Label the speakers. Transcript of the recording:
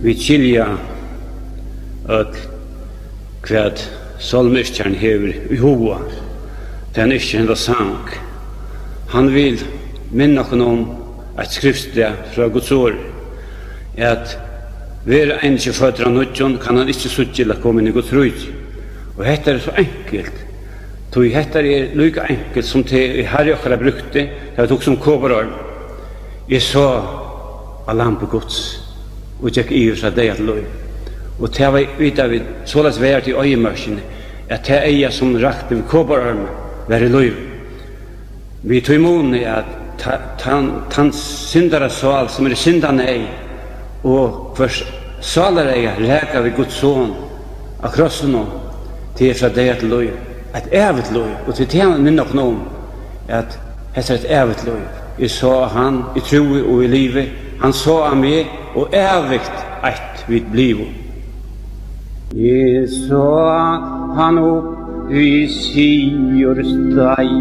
Speaker 1: vi skilja kvad salmistjern hever i hova. Det er ikke en sang. Han vil minne oss om et skriftsted fra Guds ord, at hver en ikke føtter av nødjon kan han ikke suttje la komme inn i Guds rydde. Og dette er så enkelt. Dette er like enkelt som til Herre og har brukt det, det tok som kåberarm. Jeg så av lampe Guds, og gikk i fra deg at løy. Og til jeg vet at vi såles vært i øyemørsene, at det er jeg som rakte med kåberarmen, var i løy. Vi tog imot at han syndere sal som er syndene ei, og hver saler ei reka vi Guds son av krossen om, til fra deg at løy. Et evigt løy, og til tjener minne og noen, at dette er et evigt løy. Jeg så han i tro og i livet, han så av meg, og evigt et vidt bliv. Jeg så han opp i Siors deg,